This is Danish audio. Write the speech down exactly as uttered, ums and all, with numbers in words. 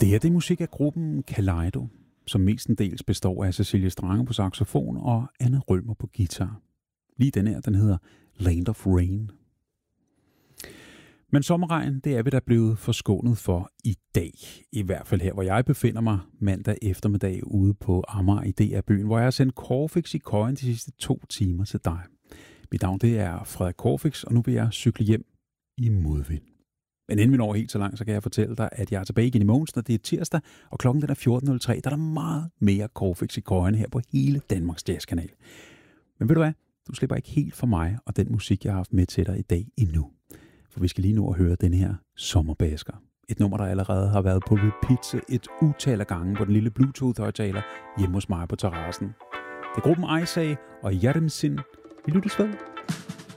Det her det er musik af gruppen Kaleido, som mestendels består af Cecilie Strange på saxofon og Anne Rømer på guitar. Lige den her, den hedder Land of Rain. Men sommerregn, det er vi da blevet forskånet for i dag. I hvert fald her, hvor jeg befinder mig mandag eftermiddag ude på Amager i D R-byen, hvor jeg har sendt Corfix i køjen de sidste to timer til dig. Mit navn det er Frederik Corfix, og nu vil jeg cykle hjem i modvind. Men inden vi når helt så langt, så kan jeg fortælle dig, at jeg er tilbage igen i morgen, når det er tirsdag, og klokken den er fjorten nul tre. Der er der meget mere Corfix i køjen her på hele Danmarks Jazzkanal. Men ved du hvad? Du slipper ikke helt for mig og den musik, jeg har haft med til dig i dag endnu. For vi skal lige nu at høre den her Sommerbasker. Et nummer, der allerede har været på repeat et utal af gange på den lille Bluetooth-højtaler hjemme hos mig på terrassen. Det er gruppen Isay og Hjertemsin. Vi lyttes ved.